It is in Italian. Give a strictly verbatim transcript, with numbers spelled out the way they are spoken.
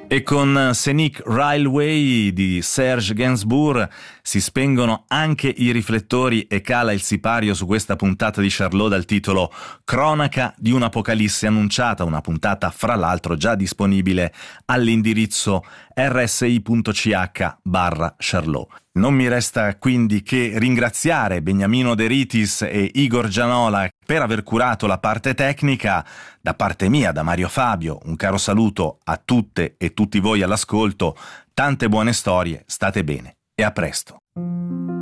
E con Scenic Railway di Serge Gainsbourg si spengono anche i riflettori e cala il sipario su questa puntata di Charlot dal titolo Cronaca di un'apocalisse annunciata, una puntata fra l'altro già disponibile all'indirizzo rsi.ch barra Charlot. Non mi resta quindi che ringraziare Beniamino De Ritis e Igor Gianola per aver curato la parte tecnica. Da parte mia, da Mario Fabio, un caro saluto a tutte e tutti voi all'ascolto, tante buone storie, state bene e a presto.